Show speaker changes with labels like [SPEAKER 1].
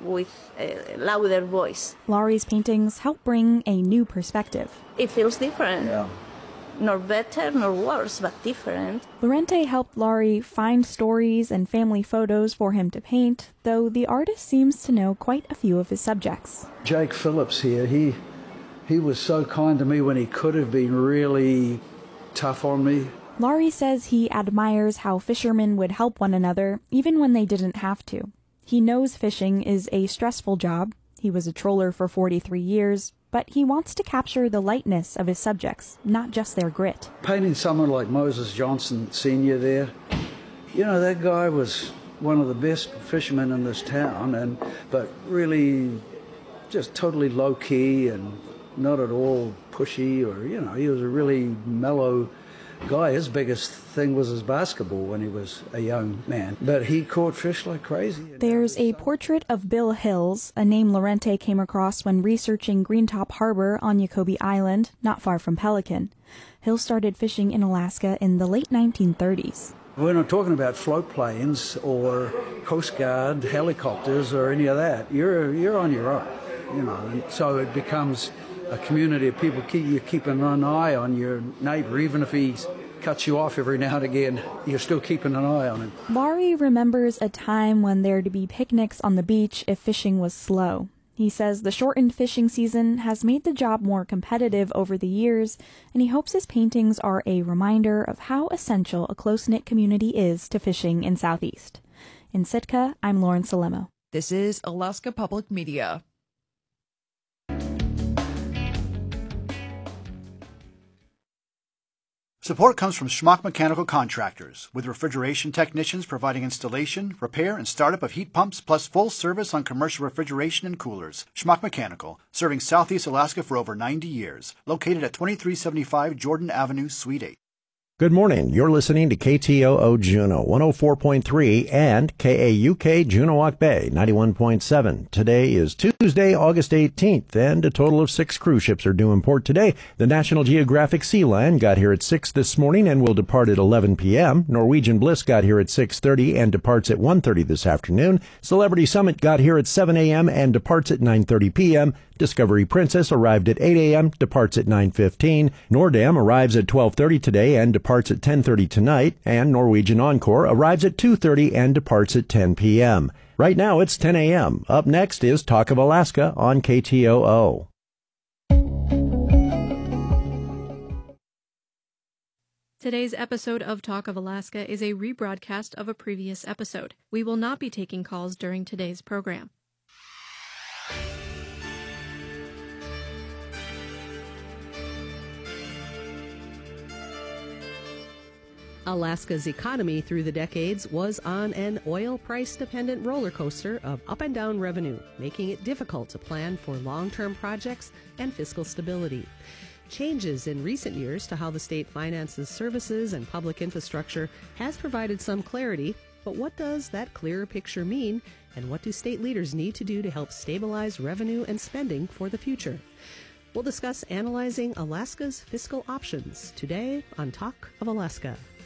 [SPEAKER 1] with a louder voice.
[SPEAKER 2] Laurie's paintings help bring a new perspective.
[SPEAKER 1] It feels different. Yeah. Nor better nor worse, but different.
[SPEAKER 2] Lorente helped Laurie find stories and family photos for him to paint, though the artist seems to know quite a few of his subjects.
[SPEAKER 3] Jake Phillips here, he was so kind to me when he could have been really tough on me.
[SPEAKER 2] Laurie says he admires how fishermen would help one another, even when they didn't have to. He knows fishing is a stressful job. He was a troller for 43 years, but he wants to capture the lightness of his subjects, not just their grit.
[SPEAKER 3] Painting someone like Moses Johnson Sr. there, you know, that guy was one of the best fishermen in this town, but really just totally low-key and not at all pushy, or, you know, he was a really mellow guy. His biggest thing was his basketball when he was a young man, but he caught fish like crazy.
[SPEAKER 2] There's a portrait of Bill Hills, a name Lorente came across when researching Greentop Harbor on Yacobi Island, not far from Pelican. Hills started fishing in Alaska in the late 1930s.
[SPEAKER 3] We're not talking about float planes or Coast Guard helicopters or any of that. You're on your own, you know, and so it becomes a community of people. You're keeping an eye on your neighbor, even if he cuts you off every now and again, you're still keeping an eye on him.
[SPEAKER 2] Laurie remembers a time when there'd be picnics on the beach if fishing was slow. He says the shortened fishing season has made the job more competitive over the years, and he hopes his paintings are a reminder of how essential a close-knit community is to fishing in Southeast. In Sitka, I'm Lauren Salemo.
[SPEAKER 4] This is Alaska Public Media.
[SPEAKER 5] Support comes from Schmuck Mechanical Contractors, with refrigeration technicians providing installation, repair, and startup of heat pumps, plus full service on commercial refrigeration and coolers. Schmuck Mechanical, serving Southeast Alaska for over 90 years. Located at 2375 Jordan Avenue, Suite 8.
[SPEAKER 6] Good morning. You're listening to KTOO Juneau 104.3 and KAUK Juneauoc Bay 91.7. Today is Tuesday, August 18th, and a total of 6 cruise ships are due in port today. The National Geographic Sea Lion got here at 6 this morning and will depart at 11 p.m. Norwegian Bliss got here at 6:30 and departs at 1:30 this afternoon. Celebrity Summit got here at 7 a.m. and departs at 9:30 p.m. Discovery Princess arrived at 8 a.m., departs at 9:15. Nordam arrives at 12:30 today and departs at 10:30 tonight. And Norwegian Encore arrives at 2:30 and departs at 10 p.m. Right now it's 10 a.m. Up next is Talk of Alaska on KTOO.
[SPEAKER 7] Today's episode of Talk of Alaska is a rebroadcast of a previous episode. We will not be taking calls during today's program. Alaska's economy through the decades was on an oil price-dependent roller coaster of up and down revenue, making it difficult to plan for long-term projects and fiscal stability. Changes in recent years to how the state finances services and public infrastructure has provided some clarity, but what does that clearer picture mean, and what do state leaders need to do to help stabilize revenue and spending for the future? We'll discuss analyzing Alaska's fiscal options today on Talk of Alaska.